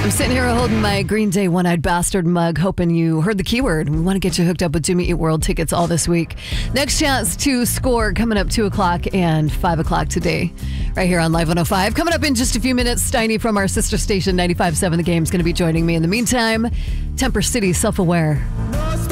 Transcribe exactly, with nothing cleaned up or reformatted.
I'm sitting here holding my Green Day One-Eyed Bastard mug, hoping you heard the keyword. We want to get you hooked up with Jimmy Eat World tickets all this week. Next chance to score coming up two o'clock and five o'clock today, right here on Live one oh five. Coming up in just a few minutes, Steiny from our sister station, ninety-five point seven The Game, is going to be joining me. In the meantime, Temper City, Self-Aware.